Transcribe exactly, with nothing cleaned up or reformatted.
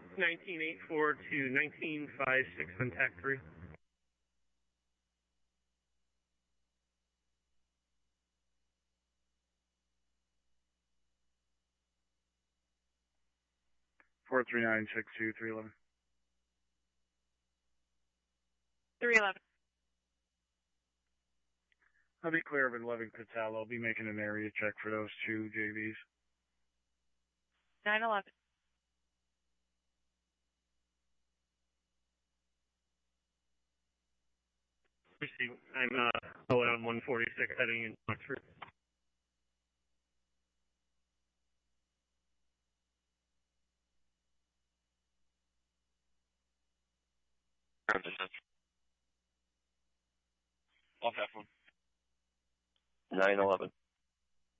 nineteen eighty-four to nineteen fifty-six on T A C three. four three nine six two three eleven. three eleven. I'll be clear of eleven Patel. I'll be making an area check for those two J Vs. nine eleven. Receive. I'm uh, on one forty-six heading in Oxford. Off F one. nine eleven.